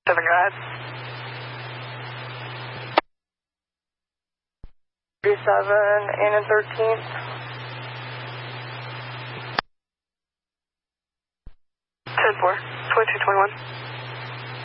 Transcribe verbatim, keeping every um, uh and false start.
seven, go ahead. three seven, Ann and thirteenth. ten four, twenty-two twenty-one.